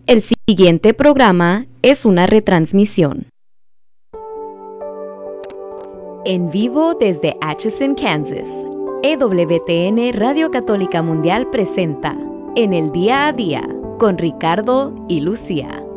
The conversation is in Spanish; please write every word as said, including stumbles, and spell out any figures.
El siguiente programa es una retransmisión. En vivo desde Atchison, Kansas, E W T N Radio Católica Mundial presenta En el Día a Día con Ricardo y Lucía.